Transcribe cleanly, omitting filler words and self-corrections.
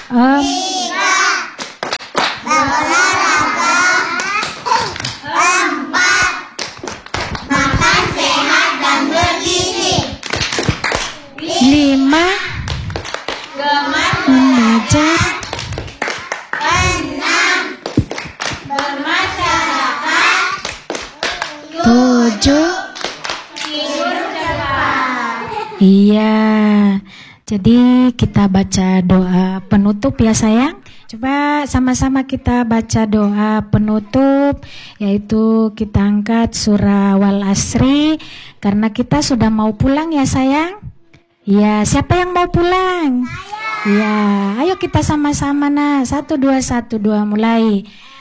Em, 3. Berolahraga. 4. Makan sehat dan bergizi. 5. Gemar Belajar. 6. Bermasyarakat. 7. Tidur cepat. Iya. Jadi kita baca doa penutup ya sayang. Coba sama-sama kita baca doa penutup, yaitu kita angkat surah Wal Asri karena kita sudah mau pulang ya sayang. Ya, siapa yang mau pulang? Ya, ayo kita sama-sama nah. 1 2 1 2 mulai.